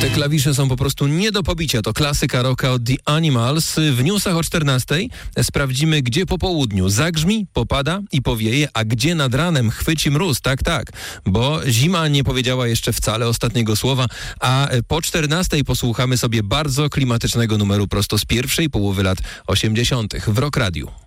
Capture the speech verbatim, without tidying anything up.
Te klawisze są po prostu nie do pobicia. To klasyka rocka od The Animals. W newsach o czternastej sprawdzimy, gdzie po południu zagrzmi, popada i powieje, a gdzie nad ranem chwyci mróz. Tak, tak, bo zima nie powiedziała jeszcze wcale ostatniego słowa, a po czternastej posłuchamy sobie bardzo klimatycznego numeru prosto z pierwszej połowy lat osiemdziesiątych w Rock Radiu.